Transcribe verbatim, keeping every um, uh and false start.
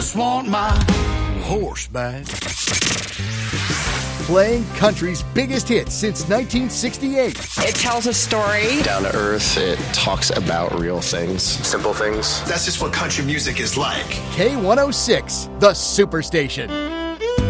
Just want my horse back. Playing country's biggest hits since nineteen sixty-eight. It tells a story. Down to earth, it talks about real things, simple things. That's just what country music is like. K one oh six, the Superstation.